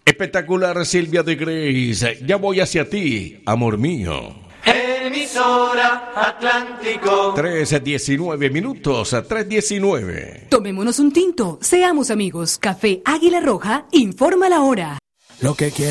Espectacular, Silvia de Grace. Ya voy hacia ti, amor mío. Emisora Atlántico. 3:19 minutos, 3:19. Tomémonos un tinto, seamos amigos. Café Águila Roja informa la hora. Lo que quiero.